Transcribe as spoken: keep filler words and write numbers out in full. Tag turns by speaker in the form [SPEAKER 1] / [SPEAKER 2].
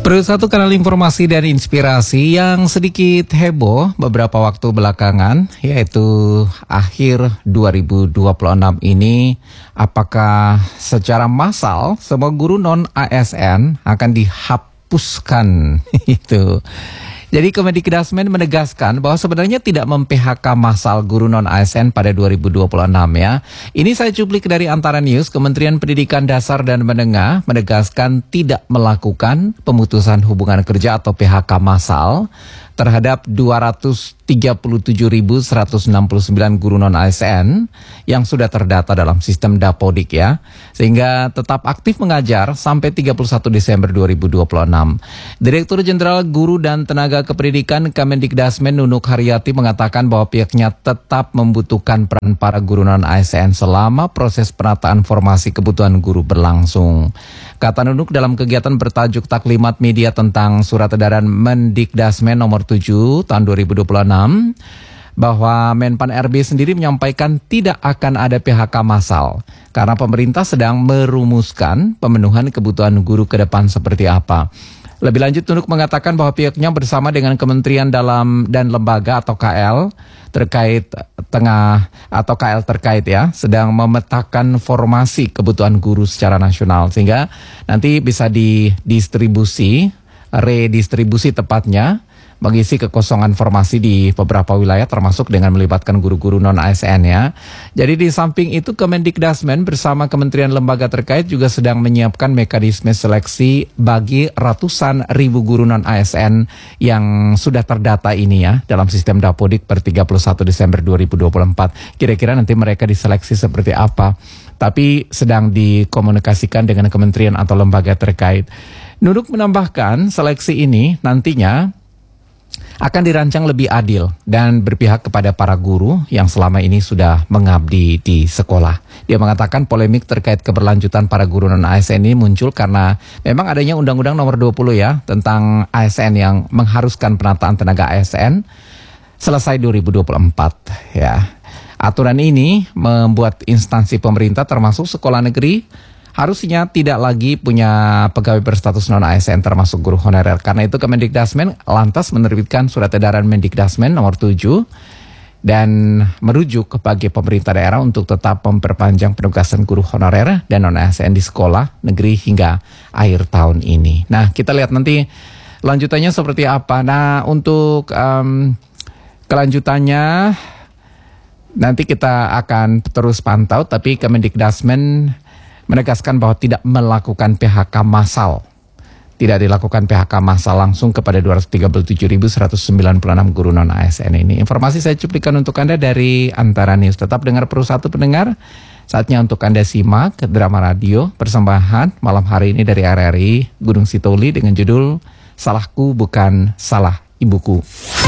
[SPEAKER 1] Satu kanal informasi dan inspirasi yang sedikit heboh beberapa waktu belakangan, yaitu akhir dua ribu dua puluh enam ini, apakah secara massal semua guru non-A S N akan dihapuskan itu. Jadi Kemendikbudrismen menegaskan bahwa sebenarnya tidak mem-P H K massal guru non-A S N pada dua ribu dua puluh enam ya. Ini saya cuplik dari Antara News. Kementerian Pendidikan Dasar dan Menengah menegaskan tidak melakukan pemutusan hubungan kerja atau P H K massal terhadap dua ratus tiga puluh tujuh ribu seratus enam puluh sembilan guru non-A S N yang sudah terdata dalam sistem Dapodik ya, sehingga tetap aktif mengajar sampai tiga puluh satu Desember dua ribu dua puluh enam. Direktur Jenderal Guru dan Tenaga Kependidikan Kemendikbudrismen Nunuk Haryati mengatakan bahwa pihaknya tetap membutuhkan peran para guru non-A S N selama proses penataan formasi kebutuhan guru berlangsung. Kata Nunuk dalam kegiatan bertajuk Taklimat Media tentang Surat Edaran Mendikbudrismen nomor tujuh tahun dua ribu dua puluh enam, bahwa Menpan R B sendiri menyampaikan tidak akan ada P H K massal karena pemerintah sedang merumuskan pemenuhan kebutuhan guru ke depan seperti apa. Lebih lanjut, Nunuk mengatakan bahwa pihaknya bersama dengan Kementerian Dalam dan Lembaga atau K L terkait tengah atau K L terkait ya sedang memetakan formasi kebutuhan guru secara nasional sehingga nanti bisa didistribusi, redistribusi tepatnya, mengisi kekosongan formasi di beberapa wilayah termasuk dengan melibatkan guru-guru non-A S N ya. Jadi di samping itu Kemendikbudrismen bersama kementerian lembaga terkait juga sedang menyiapkan mekanisme seleksi bagi ratusan ribu guru non-A S N yang sudah terdata ini ya dalam sistem Dapodik per tiga puluh satu Desember dua ribu dua puluh empat. Kira-kira nanti mereka diseleksi seperti apa? Tapi sedang dikomunikasikan dengan kementerian atau lembaga terkait. Nunuk menambahkan seleksi ini nantinya akan dirancang lebih adil dan berpihak kepada para guru yang selama ini sudah mengabdi di sekolah. Dia mengatakan polemik terkait keberlanjutan para guru non-A S N ini muncul karena memang adanya Undang-Undang nomor dua puluh ya tentang A S N yang mengharuskan penataan tenaga A S N selesai dua ribu dua puluh empat ya. Aturan ini membuat instansi pemerintah termasuk sekolah negeri harusnya tidak lagi punya pegawai berstatus non-A S N termasuk guru honorer. Karena itu Kemendikbudrismen lantas menerbitkan Surat Edaran Mendikbudrismen nomor tujuh dan merujuk bagi pemerintah daerah untuk tetap memperpanjang penugasan guru honorer dan non-A S N di sekolah negeri hingga akhir tahun ini. Nah, kita lihat nanti lanjutannya seperti apa. Nah, untuk um, kelanjutannya nanti kita akan terus pantau, tapi Kemendikbudrismen menegaskan bahwa tidak melakukan P H K massal. Tidak dilakukan P H K massal langsung kepada dua ratus tiga puluh tujuh ribu seratus sembilan puluh enam guru non-A S N ini. Informasi saya cuplikan untuk Anda dari Antara News. Tetap dengar Persatu pendengar. Saatnya untuk Anda simak drama radio persembahan malam hari ini dari R R I Gunung Sitoli dengan judul Salahku Bukan Salah Ibuku.